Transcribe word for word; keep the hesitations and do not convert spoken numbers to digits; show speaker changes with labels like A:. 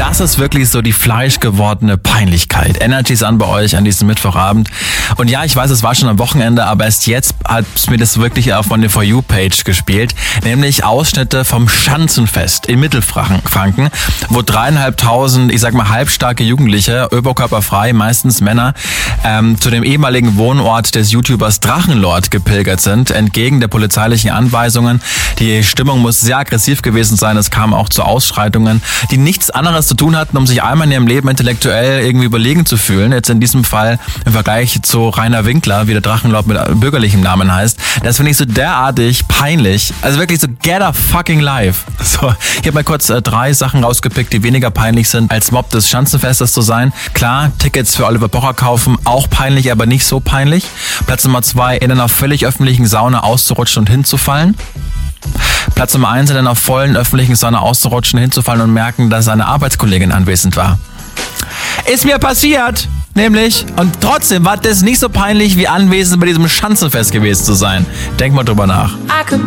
A: das ist wirklich so die fleischgewordene Peinlichkeit. Energy ist an bei euch an diesem Mittwochabend. Und ja, ich weiß, es war schon am Wochenende, aber erst jetzt hat mir das wirklich auch von der For You-Page gespielt. Nämlich Ausschnitte vom Schanzenfest in Mittelfranken, wo dreieinhalbtausend, ich sag mal, halbstarke Jugendliche, oberkörperfrei, meistens Männer, ähm, zu dem ehemaligen Wohnort des YouTubers Drachenlord gepilgert sind, entgegen der polizeilichen Anweisungen. Die Stimmung muss sehr aggressiv gewesen sein. Es kam auch zu Ausschreitungen, die nichts anderes zu tun hatten, um sich einmal in ihrem Leben intellektuell irgendwie überlegen zu fühlen. Jetzt in diesem Fall im Vergleich zu Rainer Winkler, wie der Drachenlord mit bürgerlichem Namen heißt. Das finde ich so derartig peinlich. Also wirklich so get a fucking life. So, ich habe mal kurz äh, drei Sachen rausgepickt, die weniger peinlich sind, als Mob des Schanzenfestes zu sein. Klar, Tickets für Oliver Pocher kaufen, auch peinlich, aber nicht so peinlich. Platz Nummer zwei, in einer völlig öffentlichen Sauna auszurutschen und hinzufallen. Platz Nummer eins, in einer vollen öffentlichen Sauna auszurutschen, hinzufallen und merken, dass eine Arbeitskollegin anwesend war. Ist mir passiert, nämlich. Und trotzdem war das nicht so peinlich, wie anwesend bei diesem Schanzenfest gewesen zu sein. Denk mal drüber nach.